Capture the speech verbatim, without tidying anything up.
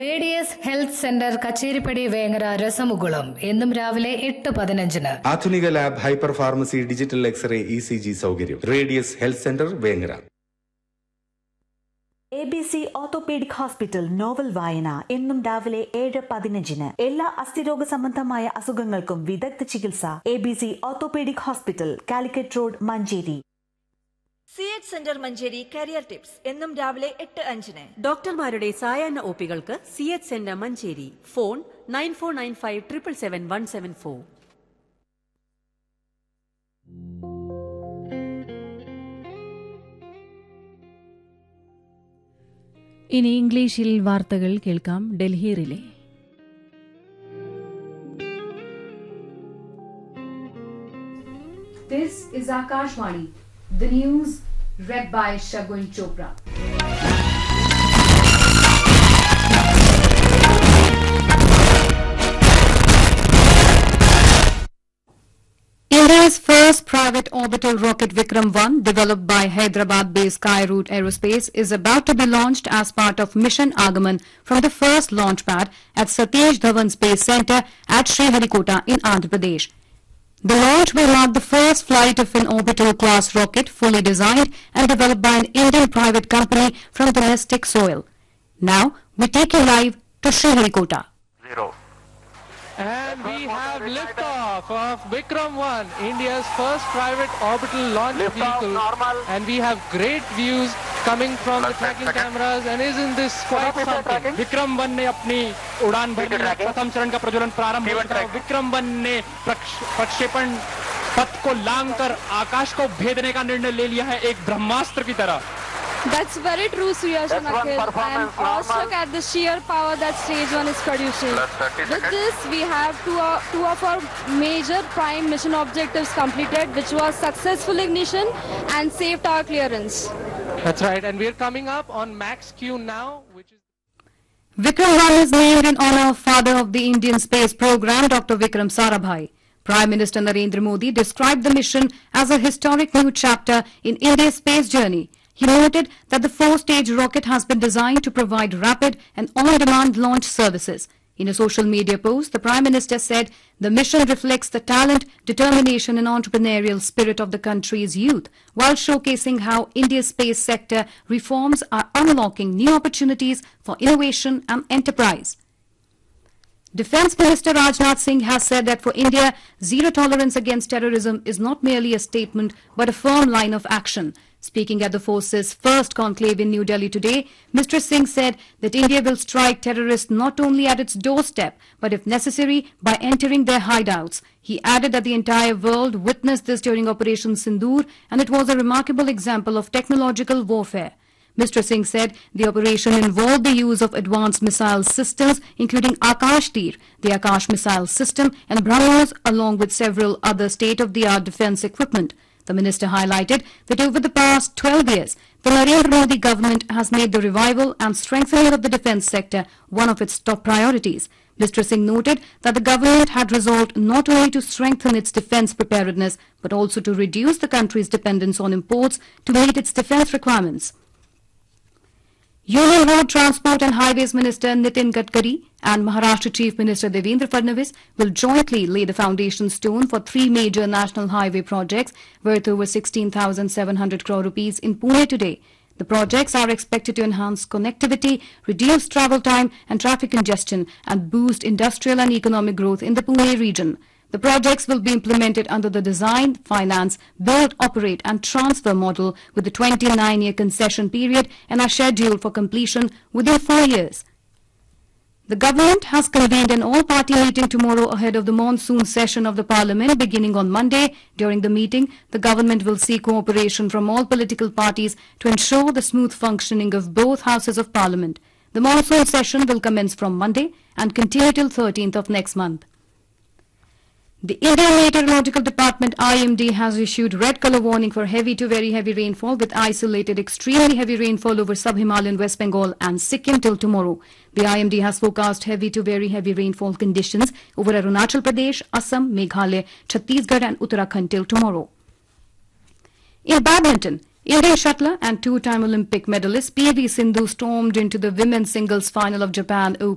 Radius health centre Kacheripadi Vengara രസമുകുളം എന്നും രാവിലെ എട്ട് പതിനഞ്ചിന്. ആധുനിക lab, hyper pharmacy, digital x-ray, E C G സൗകര്യം. Radius health centre Vengara. A B C orthopaedic hospital novel വായന എന്നും രാവിലെ ഏഴ് പതിനഞ്ചിന്. എല്ലാ അസ്ഥിരോഗ സംബന്ധമായ അസുഖങ്ങൾക്കും വിദഗ്ധ ചികിത്സ. A B C orthopaedic hospital, Calicut road, Manjeri. C H centre Manjeri career tips എന്നും രാവിലെ എട്ട് അഞ്ചിന്. ഡോക്ടർമാരുടെ സായാഹ്ന ഒപികൾക്ക് C H centre Manjeri. Phone nine four nine five triple seven one seven four. ഇനി ഇംഗ്ലീഷിൽ വാർത്തകൾ കേൾക്കാം. Delhi relay. This is Akashvani. The news read by Shagun Chopra. India's first private orbital rocket Vikram one, developed by Hyderabad-based Skyroot Aerospace, is about to be launched as part of Mission Agaman from the first launch pad at Satish Dhawan Space Centre at Sriharikota in Andhra Pradesh. The launch will mark the first flight of an orbital-class rocket fully designed and developed by an Indian private company from domestic soil. Now, we take you live to Sriharikota. Zero. And we have liftoff of Vikram one, India's first private orbital launch lift vehicle. Normal. And we have great views coming from Plus the tracking second. cameras. And isn't this quite something? Vikram one ने अपनी उड़ान भरने प्रथम चरण का प्रज्वलन प्रारंभ किया. विक्रम वन ने प्रक्षेपण पथ को लांघकर आकाश को भेदने का निर्णय ले लिया है, एक ब्रह्मास्त्र की तरह. That's very true, Suyash and Akhil. I am awestruck at the sheer power that stage one is producing. With this, we have two, uh, two of our major prime mission objectives completed, which was successful ignition and safe tower clearance. That's right, and we're coming up on Max Q now, which is... Vikram one is named in honor of father of the Indian space program, Doctor Vikram Sarabhai. Prime Minister Narendra Modi described the mission as a historic new chapter in India's space journey. He noted that the four-stage rocket has been designed to provide rapid and on-demand launch services. In a social media post, the Prime Minister said the mission reflects the talent, determination and entrepreneurial spirit of the country's youth, while showcasing how India's space sector reforms are unlocking new opportunities for innovation and enterprise. Defence Minister Rajnath Singh has said that for India, zero tolerance against terrorism is not merely a statement but a firm line of action. Speaking at the force's first conclave in New Delhi today, Mister Singh said that India will strike terrorists not only at its doorstep, but if necessary, by entering their hideouts. He added that the entire world witnessed this during Operation Sindoor, and it was a remarkable example of technological warfare. Mister Singh said the operation involved the use of advanced missile systems, including Akash Tir, the Akash missile system, and BrahMos, along with several other state-of-the-art defence equipment. The minister highlighted that over the past twelve years, the Narendra Modi government has made the revival and strengthening of the defence sector one of its top priorities. Mister Singh noted that the government had resolved not only to strengthen its defence preparedness, but also to reduce the country's dependence on imports to meet its defence requirements. Union Road Transport and Highways Minister Nitin Gadkari and Maharashtra Chief Minister Devendra Fadnavis will jointly lay the foundation stone for three major national highway projects worth over sixteen thousand seven hundred crore rupees in Pune today. The projects are expected to enhance connectivity, reduce travel time and traffic congestion, and boost industrial and economic growth in the Pune region. The projects will be implemented under the design, finance, build, operate and transfer model with a twenty-nine-year concession period and are scheduled for completion within four years. The government has convened an all-party meeting tomorrow ahead of the monsoon session of the parliament beginning on Monday. During the meeting, the government will seek cooperation from all political parties to ensure the smooth functioning of both houses of parliament. The monsoon session will commence from Monday and continue till thirteenth of next month. The Indian Meteorological Department I M D has issued red colour warning for heavy to very heavy rainfall with isolated extremely heavy rainfall over sub-Himalayan West Bengal and Sikkim till tomorrow. The I M D has forecast heavy to very heavy rainfall conditions over Arunachal Pradesh, Assam, Meghalaya, Chhattisgarh and Uttarakhand till tomorrow. In badminton, Indian shuttler and two-time Olympic medalist P V Sindhu stormed into the women's singles final of Japan Open